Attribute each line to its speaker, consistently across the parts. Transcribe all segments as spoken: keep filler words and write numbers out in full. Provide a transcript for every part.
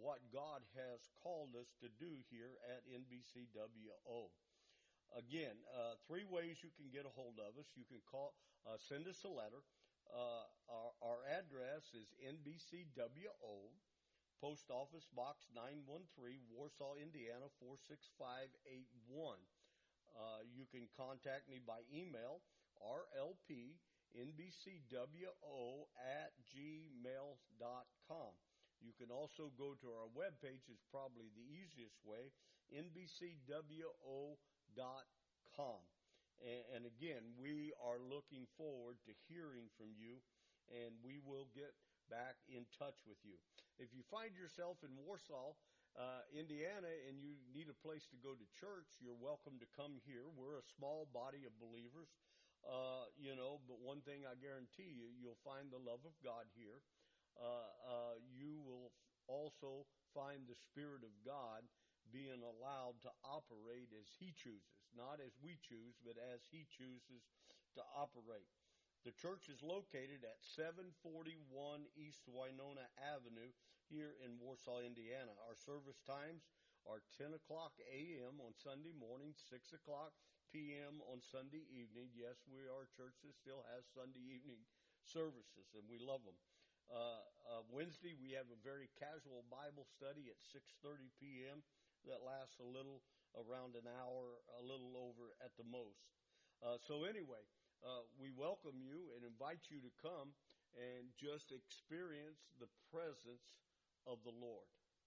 Speaker 1: what God has called us to do here at N B C W O. Again, uh, three ways you can get a hold of us. You can call, uh, send us a letter. Uh, our, our address is N B C W O, Post Office Box nine one three, Warsaw, Indiana four six five eight one. Uh, you can contact me by email, R L P N B C W O at gmail dot com. You can also go to our webpage, it's probably the easiest way, N B C W O dot com. And, and again, we are looking forward to hearing from you, and we will get back in touch with you. If you find yourself in Warsaw, uh, Indiana, and you need a place to go to church, you're welcome to come here. We're a small body of believers, uh, you know, but one thing I guarantee you, you'll find the love of God here. Uh, uh, you will also find the Spirit of God being allowed to operate as He chooses, not as we choose, but as He chooses to operate. The church is located at seven forty-one East Winona Avenue here in Warsaw, Indiana. Our service times are ten o'clock a.m. on Sunday morning, six o'clock p.m. on Sunday evening. Yes, we are a church that still has Sunday evening services, and we love them. Uh, uh, Wednesday, we have a very casual Bible study at six thirty p.m. that lasts a little, around an hour, a little over at the most. Uh, so anyway, uh, we welcome you and invite you to come and just experience the presence of the Lord.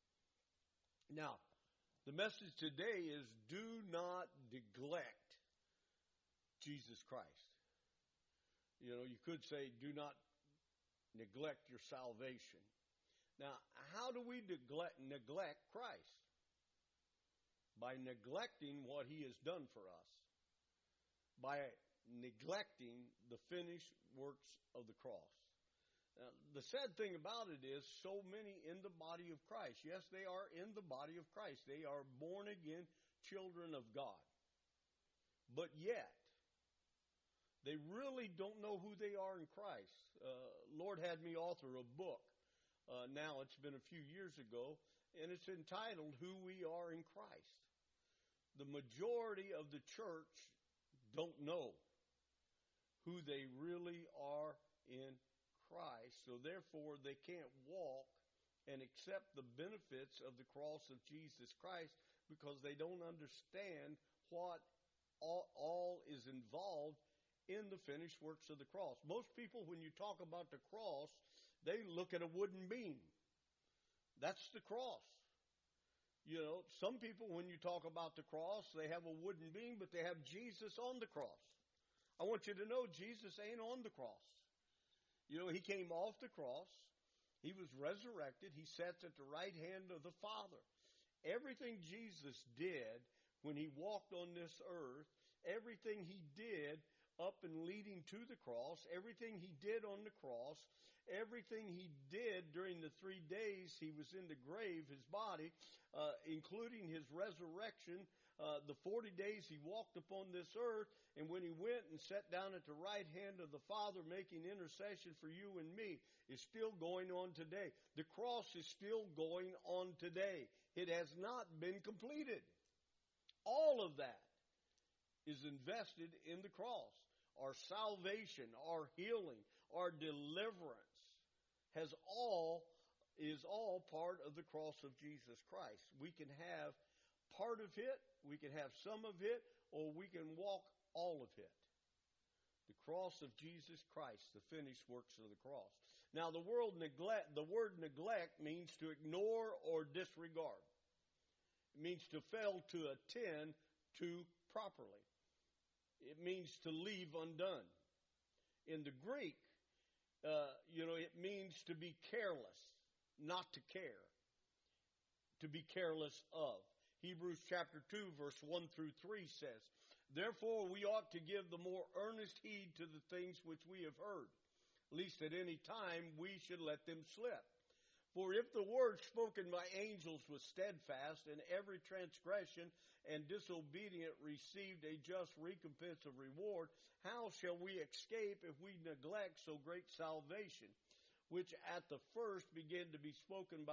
Speaker 1: Now, the message today is do not neglect Jesus Christ. You know, you could say do not neglect your salvation. Now, how do we neglect, neglect Christ? By neglecting what He has done for us. By neglecting the finished works of the cross. Now, the sad thing about it is so many in the body of Christ, yes, they are in the body of Christ. They are born again children of God. But yet, they really don't know who they are in Christ. Uh, Lord had me author a book. Uh, now it's been a few years ago, and it's entitled Who We Are in Christ. The majority of the church don't know who they really are in Christ. So therefore, they can't walk and accept the benefits of the cross of Jesus Christ because they don't understand what all, all is involved in the finished works of the cross. Most people, when you talk about the cross, they look at a wooden beam. That's the cross. You know, some people, when you talk about the cross, they have a wooden beam, but they have Jesus on the cross. I want you to know Jesus ain't on the cross. You know, He came off the cross. He was resurrected. He sits at the right hand of the Father. Everything Jesus did when He walked on this earth, everything He did up and leading to the cross, everything He did on the cross, everything He did during the three days He was in the grave, His body, uh, including His resurrection, uh, the forty days He walked upon this earth, and when He went and sat down at the right hand of the Father making intercession for you and me, is still going on today. The cross is still going on today. It has not been completed. All of that is invested in the cross. Our salvation, our healing, our deliverance has all is all part of the cross of Jesus Christ. We can have part of it, we can have some of it, or we can walk all of it. The cross of Jesus Christ, the finished works of the cross. Now, the word neglect, the word neglect means to ignore or disregard. It means to fail to attend to properly. It means to leave undone. In the Greek, uh, you know, it means to be careless, not to care, to be careless of. Hebrews chapter two, verse one through three says, "Therefore we ought to give the more earnest heed to the things which we have heard, lest at any time we should let them slip. For if the word spoken by angels was steadfast, and every transgression and disobedient received a just recompense of reward, how shall we escape if we neglect so great salvation, which at the first began to be spoken by